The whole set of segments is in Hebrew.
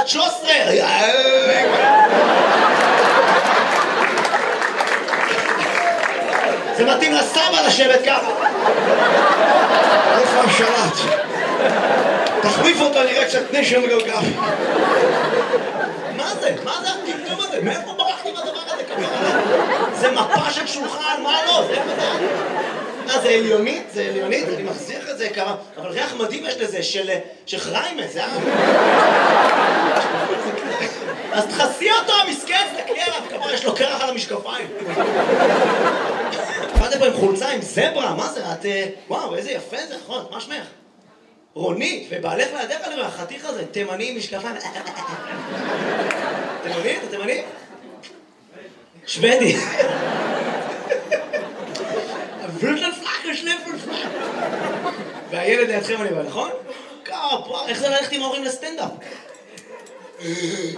בת 13! זה מתאים לסבא לשבת ככה. איפה השלט? תחליף אותו, נראה קצת נשם גאוגרפי. מה זה? מה זה הטמטום הזה? מאיפה ברחתי בדבר הזה ככה? זה מפה של שולחן, מה לא? זה איפה זה עליונית? זה עליונית? אני מחזיר את זה כמה... אבל ריח מדהים יש לזה, של חריימה, זה אז תחסי אותו, המסכן, תקלי עליו, כמה יש לו קרח על המשקפיים. באתם פה עם חולצה עם זברה, מה זה? את... וואו, איזה יפה זה, נכון, מה שמך? רונית, ובעלך לידך אני רואה, החתיך הזה, תימני עם משקפיים. תימני? אתה תימני? שוודי. והילד לידכם אני בא, נכון? קאפ, איך זה ללכת עם ההורים לסטנדאפ? איך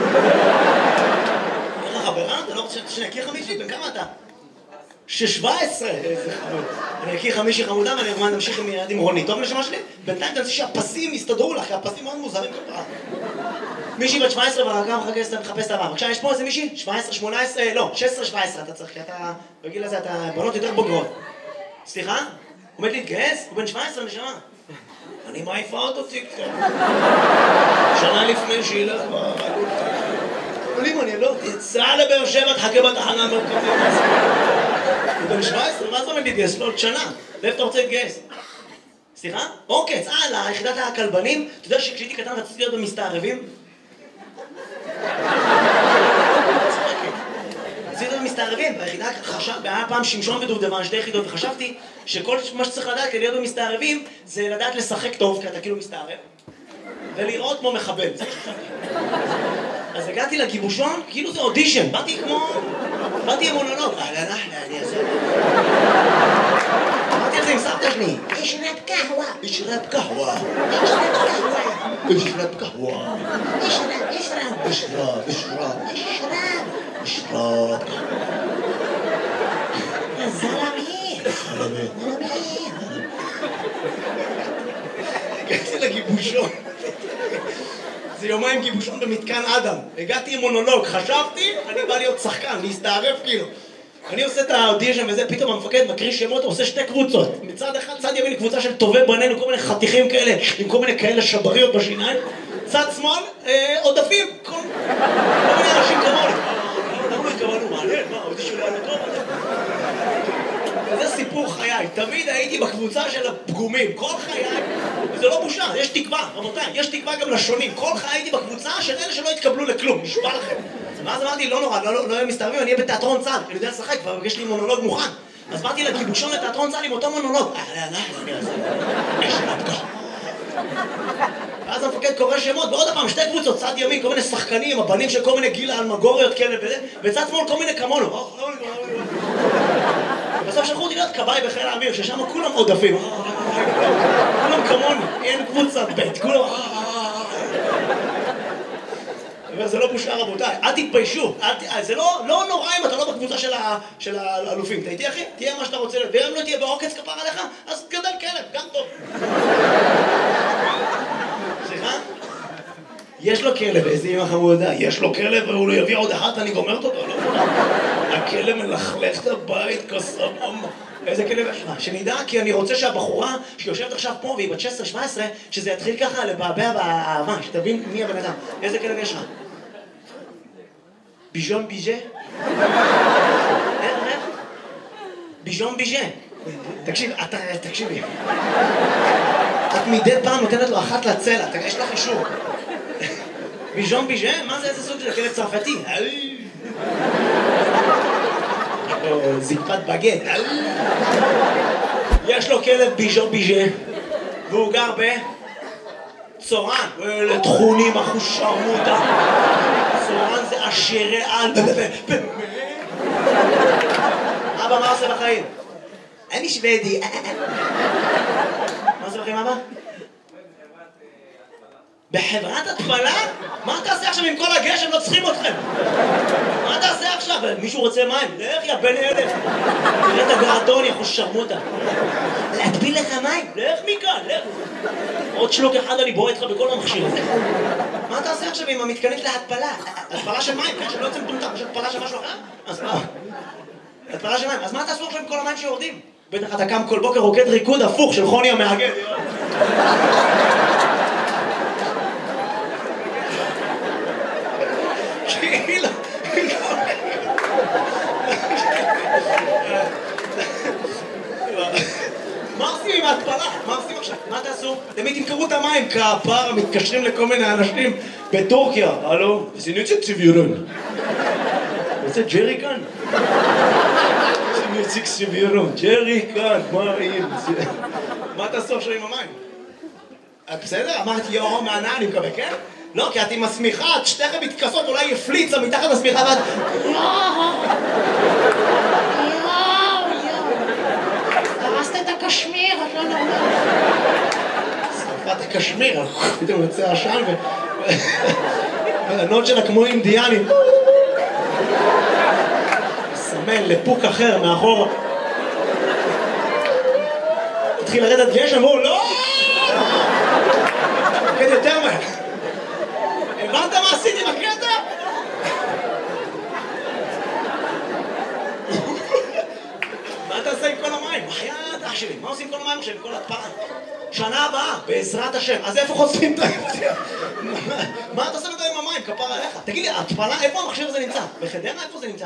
החברה? אתה לא רוצה שאני אכיר חמישי? בן כמה אתה? 17! איזה חמוד. אני אכיר חמישי חמודה ואני אגמד נמשיך עם רונית. טוב נשמה שלי? בינתיים תנסי שהפסים יסתדרו לך, כי הפסים מאוד מוזרים כפרה. מישהי בת 17 והרגע מחפש את הבא. בבקשה, יש פה איזה מישהי? 17, 18, לא, 16, 17 אתה צריך, כי אתה בגיל הזה, אתה בנות יותר בוגרות. סליחה? עומד להתגייס? הוא בן 17 נשמה. אני מעיפה אותו טיקטוק. שנה לפני שילך אבל אם אני לא תצא לבאר שבע, תחכה בתחנה המרכזית. הוא בן 17, מה זה עומד להתגייס? לא, עוד שנה. לאיפה אתה רוצה להתגייס? סליחה? אוקיי, ליחידת הכלבנים. אתה יודע שכשהייתי קטן רציתי להיות במסתערבים? רציתי להיות במסתערבים. ביחידה היה פעם שמשון ודובדבן, 2 יחידות, וחשבתי שכל מה שצריך לדעת כדי להיות במסתערבים זה לדעת לשחק טוב, כי אתה כאילו מסתערב, ולראות כמו מחבל. אז הגעתי לגיבושון, כאילו זה אודישן, באתי עם מונולוג. אני אעשה. אמרתי על זה עם סבתא שלי. אשרב קהווה. אשרב קהווה. אשרב קהווה. אשרב. זלמי. הגעתי לגיבושון. זה יומיים גיבושון במתקן אדם. הגעתי עם מונולוג, חשבתי, אני בא להיות שחקן, להסתערף כאילו. אני עושה את האודישן וזה, פתאום המפקד מקריא שמות, עושה 2 קבוצות. מצד אחד, צד ימין קבוצה של טובי בנינו, כל מיני חתיכים כאלה, עם כל מיני כאלה שבריות בשיניים. צד שמאל, עודפים, כל מיני אנשים כמוני. למה לא התכוונו? מעניין, מה, האודישן לא היה טוב? וזה סיפור חיי, תמיד הייתי בקבוצה של הפגומים, כל חיי, וזה לא בושה, יש תקווה, רבותיי, יש תקווה גם לשונים, כל חיי הייתי בקבוצה של אלה שלא התקבלו לכלום, נשבע לכם. ואז אמרתי, לא נורא, לא יהיה מסתערבים, אני אהיה בתיאטרון צה"ל, אני יודע לשחק, כבר יש לי מונולוג מוכן. אז באתי לגיבושון לתיאטרון צה"ל עם אותו מונולוג. ואז המפקד קורא שמות, ועוד הפעם 2 קבוצות, צד ימין, כל מיני שחקנים, הבנים של כל מיני גיל אלמגוריות כאלה וזה, וצד שמאל כל מיני כמונו. בסוף שלחו אותי להיות כבאי בחיל האוויר, ששם כולם עודפים. כולם כמוני, אין קבוצת בית, כולם... וזה לא בושה רבותיי, אל תתביישו, זה לא נורא אם אתה לא בקבוצה של האלופים. אתה איתי אחי? תהיה מה שאתה רוצה, ואם לא תהיה בעוקץ כפר עליך, אז גדל כלב, גם טוב. סליחה? יש לו כלב, איזה אמא חמודה, יש לו כלב והוא לא יביא עוד אחת, אני גומרת אותו, לא? הכלב מלכלך את הבית, כסבום. איזה כלב יש לך? שנדע, כי אני רוצה שהבחורה שיושבת עכשיו פה והיא בת 16-17, שזה יתחיל ככה לבעבע באהבה, שתבין מי הבן אדם. איזה כלב יש לך? ביז'ון ביז'ה? איך? ביז'ון ביז'ה. תקשיבי. את מדי פעם נותנת לו אחת לצלע, יש לך אישור. ביז'ון ביז'ה? מה זה איזה סוג של כלב צרפתי? זקפת בגט. יש לו כלב ביז'ון ביז'ה והוא גר בצורן. אלה תכונים אחושרמותה. צורן זה עשירי על. אבא, מה עושה בחיים? אני שוודי. מה עושה בחיים אבא? בחברת התפלה? מה תעשה עכשיו עם כל הגשם? לא צריכים אתכם. מה תעשה עכשיו? מישהו רוצה מים? לך יא בן אלף. תראה את הגרדון, יחוש שרמוטה. להטביל לך מים? מים, לך מכאן, לך. עוד שלוק אחד אני בועט לך בכל המכשיר הזה. מה אתה עושה עכשיו עם המתקנית להתפלה? התפלה של מים, כן? שלא יוצא מטומטם, יש התפלה של משהו אחר? אז מה? התפלה של מים, אז מה תעשו עכשיו עם כל המים שיורדים? בטח אתה קם כל בוקר רוקד ריקוד הפוך של חוני המאגד. כאילו... מה עושים עם ההתפלה? מה עושים עכשיו? מה תעשו? תמיד תמכרו את המים כפר, מתקשרים לכל מיני אנשים בטורקיה. הלו? סינוציה ציביורון. רוצה ג'רי כאן? סינוציה ציביורון. ג'רי כאן, מה רעים? מה תעשו עכשיו עם המים? בסדר? אמרתי יואו מהנה, אני מקווה, כן? לא, כי את עם השמיכה, את שתיכם מתכסות, אולי יפליצה מתחת לשמיכה ואת... הרסת את הקשמיר, את לא נורמלית. שרפת הקשמיר, פתאום יוצא עשן והבנות שלה כמו אינדיאנים. סמן לפוק אחר מאחור. התחיל לרדת גשם, והוא לא! כן, יותר מהר. הבנת מה עשיתי בקטע? מה אתה עושה עם כל המים? בחייאת אח שלי, מה עושים עם כל המים עכשיו, עם כל התפלה? שנה הבאה, בעזרת השם. אז איפה חושפים את ההתפלה? מה אתה עושה עם המים? כפר עליך. תגיד לי, התפלה, איפה המכשיר הזה נמצא? בחדרה? איפה זה נמצא?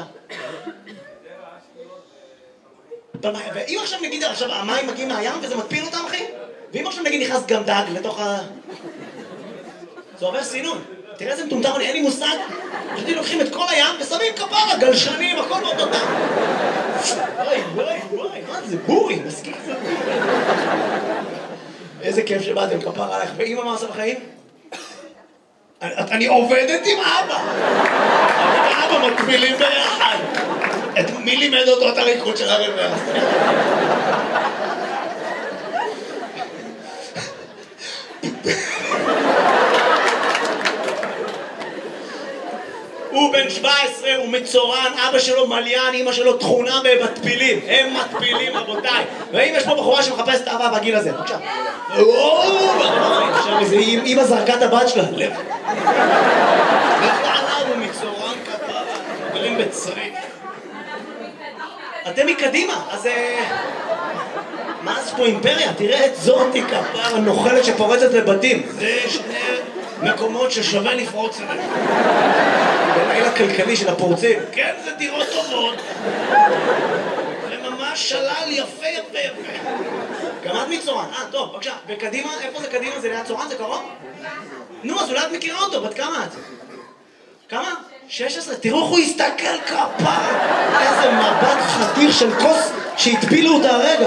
ואם עכשיו נגיד, עכשיו המים מגיעים מהים וזה מטפיל אותם, אחי? ואם עכשיו נגיד נכנס גם דג לתוך ה... זה עובר סינון. תראה איזה מטומטם, אין לי מושג. פשוט לוקחים את כל הים ושמים כפרה, גלשנים, הכל באותו טעם. וואי, מה זה? בורי, מסכים. איזה כיף שבאתם, כפרה עליך. ואמא מה עושה בחיים? אני עובדת עם אבא. אני ואבא מקבילים ביחד. מי לימד אותו את הריקוד של הרוורס? הוא בן 17, הוא מצורן, אבא שלו מליין, אמא שלו תכונה במטפילים. הם מטפילים, רבותיי. ואם יש פה בחורה שמחפשת אהבה בגיל הזה, בבקשה. עכשיו איזה אמא זרקה את הבת שלה. לך לעליו, הוא מצורן כפרה. גרים בצריף. אתם מקדימה, אז... מה זה פה אימפריה? תראה את זאתי כפרה נוחלת שפורצת לבתים. זה שני מקומות ששווה לפרוץ אליהם. בלילה כלכלי של הפורצים. כן, זה דירות טובות. זה ממש שלל יפה. גם את מצורן. טוב, בבקשה. וקדימה, איפה זה קדימה? זה ליד צורן? זה קרוב? נו, אז אולי את מכירה אותו. בת כמה את? כמה? 16. תראו איך הוא הסתכל כפרה. איזה מבט חתיר של כוס שהטפילו אותה הרגע.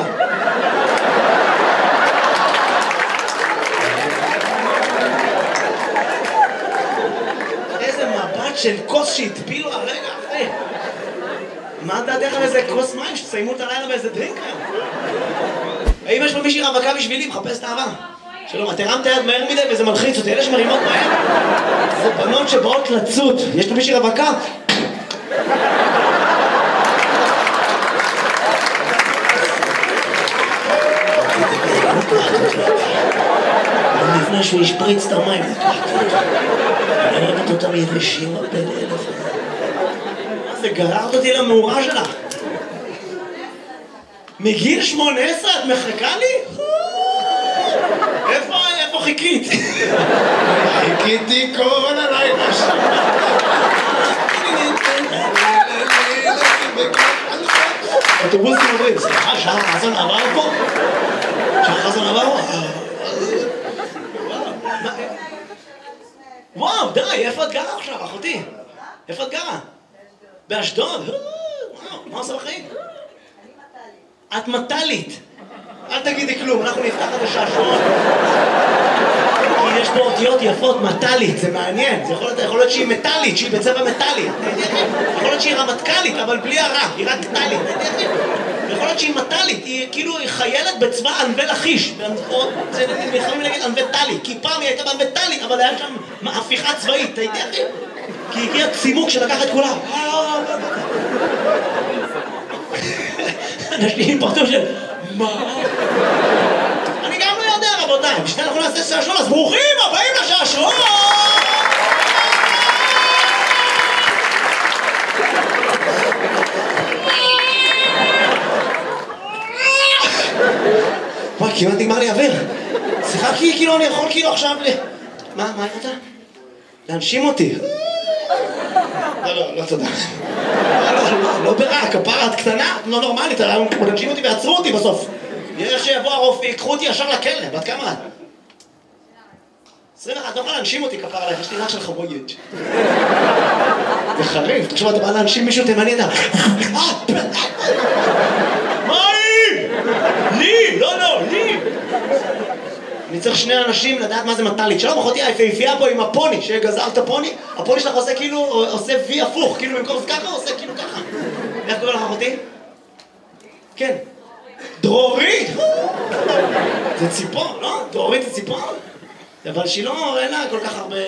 של כוס שהטפילו הרגע אחרי. מה דעתך על איזה כוס מים שתסיימו את הלילה באיזה דרינק היום? האם יש פה מישהי רווקה בשבילי? מחפש את האהבה. שלום, את הרמת היד מהר מדי וזה מלחיץ אותי. אלה שמרימות מהר זה בנות שבאות לצוד. יש פה מישהי רווקה? לפני שהוא ישפריץ את המים. אני אוהבת אותם יבשים הרבה לאלף. מה זה, גררת אותי למאורה שלך? מגיל 18 את מחכה לי? איפה חיכית? חיכיתי כל הלילה שם. אוטובוסים עוברים, סליחה, שעה חסון עבר פה? שעה חסון עבר פה? וואו, די, איפה את גרה עכשיו, אחותי? איפה את גרה? באשדוד? וואו, מה עושה בחיים? את מטלית. אל תגידי כלום, אנחנו נפתח את השעשועון. כי יש פה אותיות יפות, מטלית, זה מעניין. זה יכול להיות שהיא מטלית, שהיא בצבע מטלי. יכול להיות שהיא רמטכ"לית, אבל בלי הרע, היא רק טלית. יכול להיות שהיא מטלית, היא כאילו חיילת בצבא ענבי לכיש. זה יכולים להגיד ענבי טלי, כי פעם היא הייתה בענבי טלי, אבל היה שם הפיכה צבאית, אתה יודע אחי? כי הגיע צימוק שלקח את כולם. אנשים פרטו של... מה? ושנייה אנחנו נעשה שעשועון, אז ברוכים הבאים לשעשועון! וואי, כמעט נגמר לי אוויר. סליחה, כאילו אני יכול כאילו עכשיו מה אתה? להנשים אותי. לא, תודה. לא ברע, כפרה, את קטנה, לא נורמלית, להנשים אותי ועצרו אותי בסוף. יש שיבוא הרופא, יקחו אותי ישר לכלא, בת כמה את? 21, את לא יכולה להנשים אותי כפרה עליך, יש לי רך של חבויית. זה חריף, תחשוב, אתה בא להנשים מישהו תימני, אתה... מה היא? לי! לא, לי! אני צריך שני אנשים לדעת מה זה מטלית. שלום אחותי היפהפייה פה עם הפוני, שגזרת הפוני, הפוני שלך עושה כאילו, עושה וי הפוך, כאילו במקום זה ככה, עושה כאילו ככה. איך קורא לך אחותי? כן. דרורית! זה ציפור, לא? דרורית זה ציפור? אבל שהיא לא, אין לה כל כך הרבה...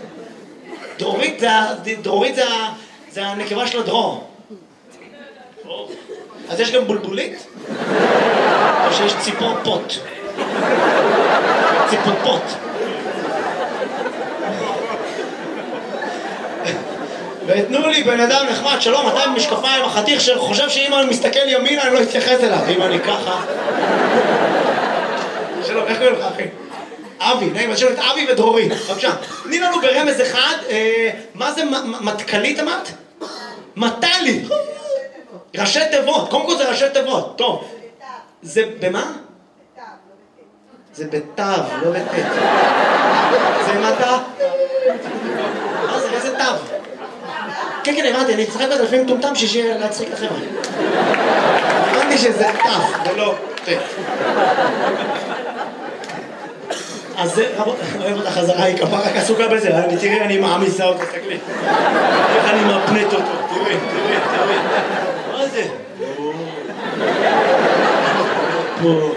דרורית זה הנקבה של הדרור. אז יש גם בולבולית? או שיש ציפור פוט? ציפור פוט. ותנו לי בן אדם נחמד, שלום, אתה עם משקפיים, החתיך שחושב שאם אני מסתכל ימינה אני לא אתייחס אליו, אם אני ככה. שלום, איך קוראים לך אחי? אבי, נעים, אז שלום את אבי ודרורי, בבקשה. תני לנו ברמז אחד, מה זה מתכלית אמרת? מטלי. ראשי תיבות, קודם כל זה ראשי תיבות, טוב. זה במה? זה בתו, לא בתת. זה מטה? מה זה, איזה תו? כן, הבנתי, אני אצחק בזה לפעמים טומטם שיהיה להצחיק את החבר'ה. הבנתי שזה תו, ולא תת. אז זה, רבות, אוהב אותה חזרה, היא כפה רק עסוקה בזה, תראי, אני מעמיסה אותה, תסתכלי. איך אני מפנט אותו, תראי. מה זה? פה.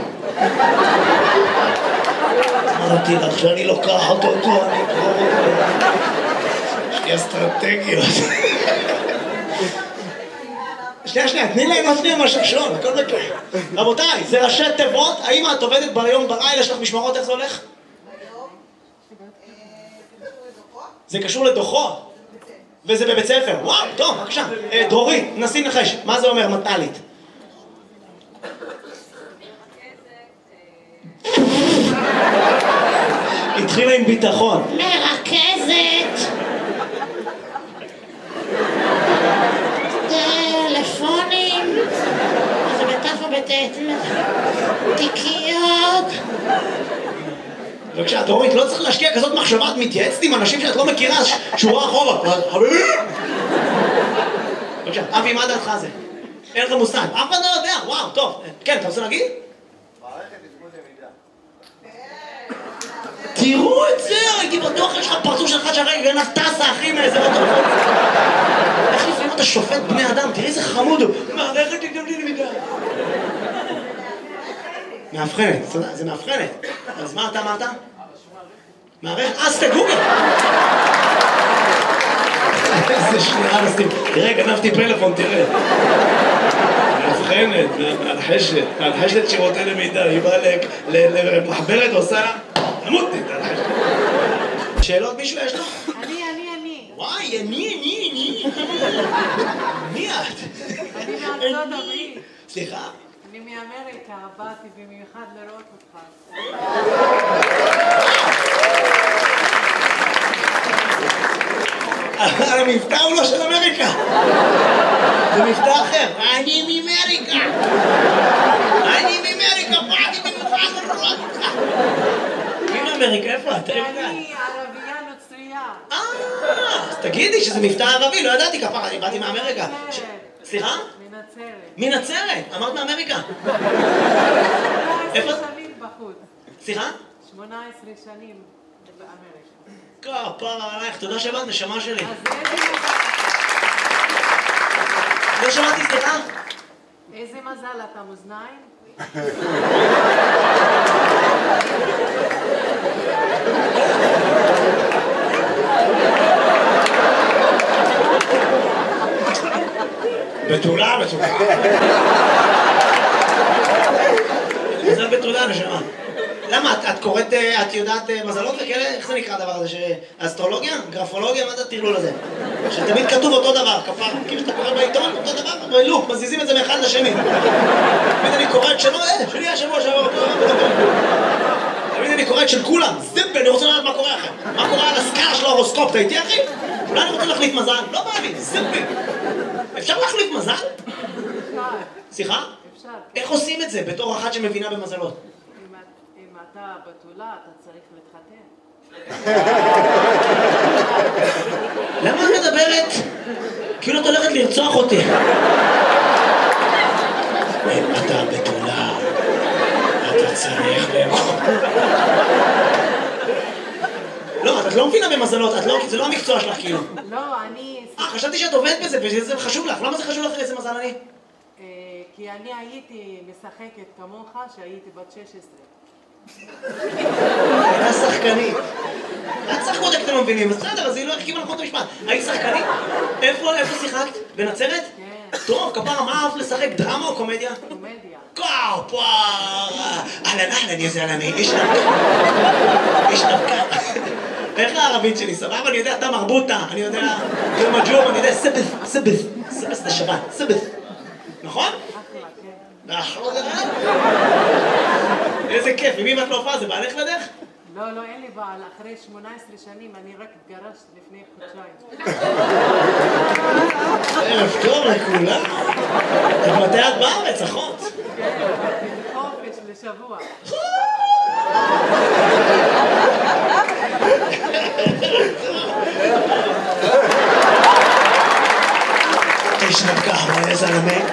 אמרתי לך שאני לוקחת אותו, אני אקרור אותו. יש לי אסטרטגיות. שנייה, תני להם להפניע מהשעשועון, הכל בטוח. רבותיי, זה ראשי תיבות, האם את עובדת ביום בלילה, יש לך משמרות, איך זה הולך? ביום, זה קשור לדוחות. זה קשור לדוחות? וזה בבית ספר, וואו, טוב, בבקשה. דרורית, נסי נחש, מה זה אומר מטלית? התחילה עם ביטחון. מרכזת. טלפונים. זה בתף או בתת? תיקיות. בבקשה, דורית, לא צריך להשקיע כזאת מחשבה, את מתייעצת עם אנשים שאת לא מכירה, שורה אחורה. בבקשה, אבי, מה דעתך זה? אין לך מושג, אף אחד לא יודע, וואו, טוב. כן, אתה רוצה להגיד? מערכת עדכון למידה. תראו את זה, הייתי בטוח, יש לך פרצוף שלך שהרגע גנב טסה, אחי, מאיזה בטוח. איך לפעמים אתה שופט בני אדם, תראי איזה חמוד הוא. מערכת עדכון למידה. מאבחנת, זה מאבחנת. אז מה אתה אמרת? מערכת, אז תגוגל. איזה שנייה נשים. תראה, גנבתי פלאפון, תראה. מאבחנת, מהלחשת שירותי למידה. היא באה למחברת ועושה... למותנית, הלחשת. שאלות מישהו יש לו? אני. וואי, אני. מי את? אני מארצות הברית. סליחה? אני מאמריקה, באתי במיוחד לראות אותך. המבטא הוא לא של אמריקה. זה מבטא אחר. אני מאמריקה. באתי במיוחד לראות אותך. מי מאמריקה? איפה את? אני ערבייה נוצרייה. אז תגידי שזה מבטא ערבי, לא ידעתי כפרה, אני באתי מאמריקה. סליחה? מנצרת. מנצרת? אמרת מאמריקה. 18 שנים בחוץ. סליחה? 18 שנים באמריקה. כפרה עלייך, תודה שבאת, נשמה שלי. אז איזה מזל. לא שמעתי, סליחה? איזה מזל אתה מאזניים? בתולה. מזל בתולה, נשמה. למה? את קוראת, את יודעת מזלות וכאלה? איך זה נקרא הדבר הזה? אסטרולוגיה? גרפולוגיה? מה זה הטרלול הזה? שתמיד כתוב אותו דבר, כפר. כאילו שאתה קורא בעיתון, אותו דבר, בלופ, מזיזים את זה מאחד לשני. תמיד אני קורא את שלו, שלי השבוע שעבר, תמיד אני קורא את של כולם. זימפל, אני רוצה לדעת מה קורה אחר. מה קורה על הסקאלה של ההורוסקופ, אתה איתי אחי? אולי אני רוצה להחליף מזל? לא בא לי, זימפל. אפשר להחליף מזל? סליחה? אפשר. איך עושים את זה בתור אחת שמבינה במזלות? אם אתה בתולה, אתה צריך להתחתן. למה את מדברת? כאילו את הולכת לרצוח אותי. אם אתה בתולה, אתה צריך לא, את לא מבינה במזלות, זה לא המקצוע שלך כאילו. לא, אני... חשבתי שאת עובדת בזה וזה חשוב לך. למה זה חשוב לך איזה מזל אני? כי אני הייתי משחקת כמוך שהייתי בת 16. הייתה שחקנית. את שחקות אתם לא מבינים, בסדר, אז היא לא החכימה נכון את המשפט. היית שחקנית? איפה שיחקת? בנצרת? כן. טוב, כפרה, מה אהבת לשחק? דרמה או קומדיה? קומדיה. כפרה! אהלן, איזה אהלן, איש דווקא. איך הערבית שלי? סבבה, אני יודע, אתה מרבוטה, אני יודע, זה מג'ור, אני יודע, סבס זה שבת, סבס. נכון? אחלה, כן. איזה כיף, עם מי את לא הופעה? זה בעלך לדרך? לא, אין לי בעל. אחרי 18 שנים אני רק התגרשת לפני חודשיים. ערב טוב לכולם. מתי את בארץ, אחות? כן, חופש לשבוע. תשנב ככה, איזה נמק.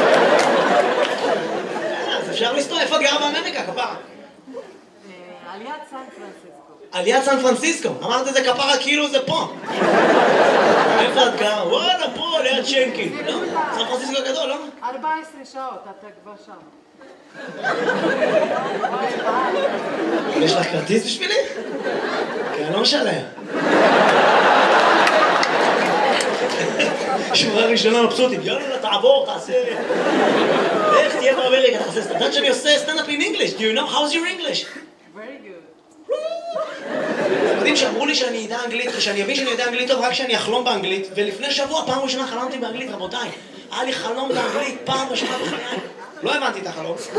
אז אפשר לסתור, איפה גר באמריקה, כפרה? על יד סן פרנסיסקו. על יד סן פרנסיסקו. אמרת את זה כפרה כאילו זה פה. איפה את גר? וואלה, פה, ליד שנקי. לא? סן פרנסיסקו גדול, לא? 14 שעות, אתה כבר שם. יש לך כרטיס בשבילי? כי אני לא משלם. שורה ראשונה מבסוטים, יאללה, תעבור, תעשה... איך תהיה באמריקה, תעשה... אתה יודעת שאני עושה סטנדאפ in English? Do you know how's your English? Very good. אתם יודעים שאמרו לי שאני יודע אנגלית, ושאני אבין שאני יודע אנגלית טוב רק כשאני אחלום באנגלית, ולפני שבוע, פעם ראשונה חלמתי באנגלית, רבותיי. היה לי חלום באנגלית, פעם ראשונה בחיי. לא הבנתי את החלום. סתם,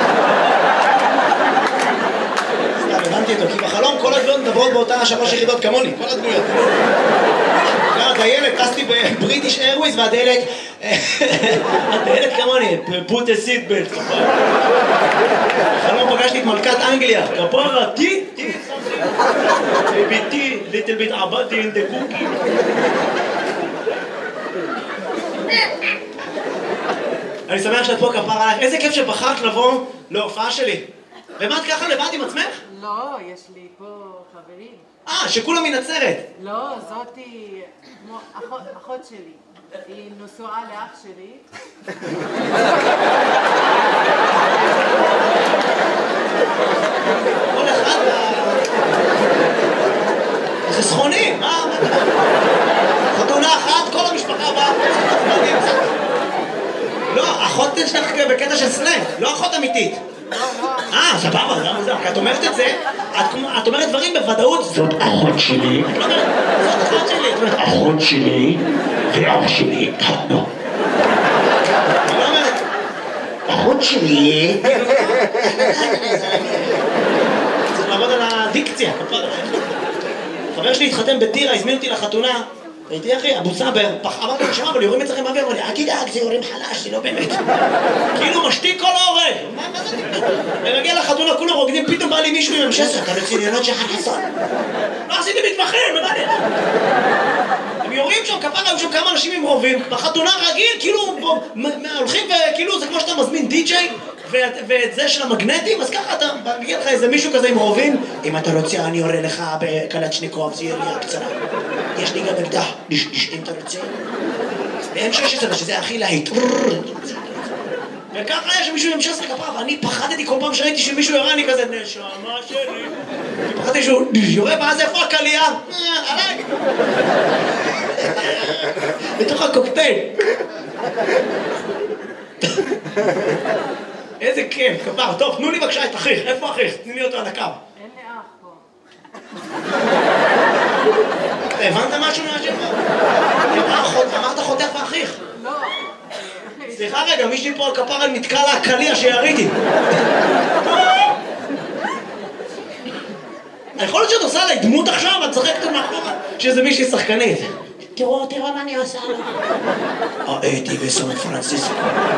הבנתי אותו, כי בחלום כל הדמויות מדברות באותה 3 יחידות כמוני, כל הדמויות. הדיילת, טסתי בבריטיש איירוויז, והדיילת כמוני, put a seat belt. בחלום פגשתי את מלכת אנגליה, כפרה, tea, baby tea, little bit abadi in the cookie. אני שמח שאת פה, כפרה עליך. איזה כיף שבחרת לבוא להופעה שלי. ומה את ככה לבד עם עצמך? לא, יש לי פה חברים. שכולם מנצרת. לא, זאתי כמו אחות שלי. היא נשואה לאח שלי. כל אחד זה סכוני, מה? חתונה אחת, כל המשפחה באה. לא, אחות שלך בקטע של סלנג, לא אחות אמיתית. סבבה, למה זה? את אומרת את זה, את אומרת דברים בוודאות. זאת אחות שלי. את לא אומרת, זאת אחות שלי. את אומרת, אחות שלי ואח שלי התחתנו. את לא אומרת, אחות שלי. צריך לעבוד על הדיקציה. חבר שלי התחתן בטירה, הזמין אותי לחתונה. ראיתי אחי, אבו סאבר, אמרתי לו שמה, אבל יורים אצלכם באוויר, אמר לי, אל תדאג, זה יורים חלש, זה לא באמת. כאילו משתיק כל ההורג. מה זה? ונגיע לחתונה, כולם רוקדים, פתאום בא לי מישהו עם M16, אתה רציניונות של חסון. לא עשיתי מתמחים, מה זה? הם יורים שם, כפרה, היו שם כמה אנשים עם רובים, בחתונה רגיל, כאילו, הולכים וכאילו, זה כמו שאתה מזמין די-ג'יי, ואת זה של המגנטים, אז ככה אתה מגיע לך איזה מישהו כזה עם רובים, אם אתה רוצה אני יורה לך בקלצ'ניקוב, זה ירייה קצרה. יש לי גם אקדח, אם אתה רוצה. ב-M16 שזה הכי להיט. וככה היה שמישהו עם M16 כפרה, ואני פחדתי כל פעם שראיתי שמישהו יורה, אני כזה נשמה שלי. פחדתי שהוא יורה, ואז איפה הקלייה? עליי. בתוך הקוקטייל. איזה כיף, כפר. טוב, תנו לי בבקשה את אחיך. איפה אחיך? תני לי אותו על הקו. אין לי אח פה. הבנת משהו מהשאלה? אמרת חותך ואחיך. לא. סליחה רגע, מישהי פה על כפר על נתקע לה הקליע שיריתי. יכול להיות שאת עושה עליי דמות עכשיו, את צחקת מאחורה שזה מישהי שחקנית. תראו מה אני עושה לו. הייתי בסן פרנסיסקו.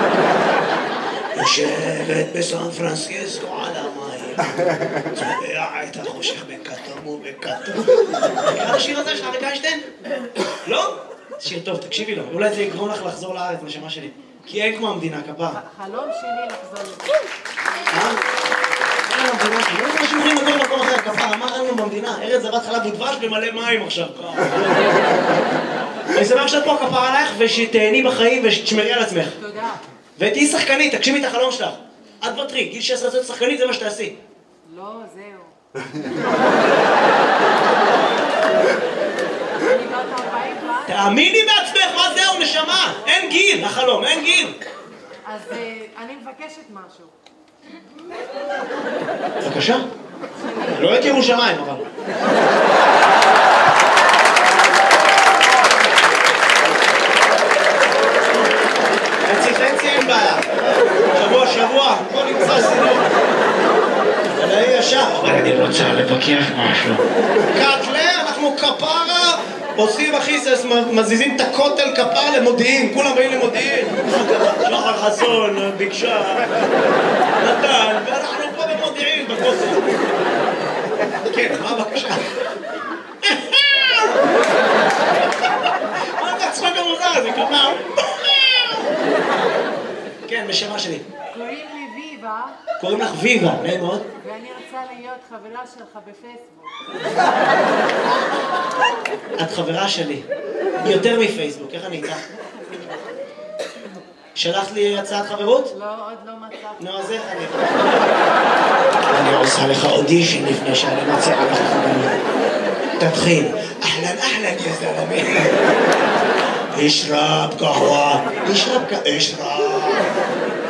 יושבת בסן פרנסיסקו על המים. צובע את החושך בכתום ובכתום. מכיר השיר הזה של אריק איינשטיין? לא? שיר טוב, תקשיבי לו. אולי זה יגרום לך לחזור לארץ, נשמה שלי. כי אין כמו המדינה, כפר. חלום שלי לחזור לזה. אין המדינה, לא יודע מה שאומרים לגור במקום אחר, כפר. אמר לנו במדינה, ארץ זבת חלב ודבש במלא מים עכשיו. אני שמח שאת פה כפר עלייך ושתהני בחיים ושתשמרי על עצמך. תודה. ותהיי שחקנית, תגשימי את החלום שלך. את בטרי, גיל 16 להיות שחקנית זה מה שתעשי. לא, זהו. אני בת 40 כבר. תאמיני בעצמך, מה זהו נשמה? אין גיל, החלום, אין גיל. אז אני מבקשת משהו. בבקשה. לא את ירושלים, אבל. חצי אין בעיה. שבוע, בוא נמצא סינור. זה יהיה ישר. אני רוצה לבקש משהו. קטלה, אנחנו כפרה, עושים אחיסס, מזיזים את הכותל כפר למודיעין, כולם באים למודיעין. שחר חסון, ביקשה, נתן, ואנחנו פה במודיעין, בכותל. כן, מה הבקשה? מה אתה צחוק המוזר הזה, כפר? כן, בשמה שלי. קוראים לי ויבה, קוראים לך ויבה, נעים מאוד. ואני רוצה להיות חברה שלך בפייסבוק. את חברה שלי. יותר מפייסבוק, איך אני איתך? שלחת לי הצעת חברות? לא, עוד לא מצאתי. נו, אז איך אני... אני עושה לך אודישן לפני שאני מציעה לך חברות. תתחיל. אהלן, יא זלמי. אשרב קהווה. אשרב.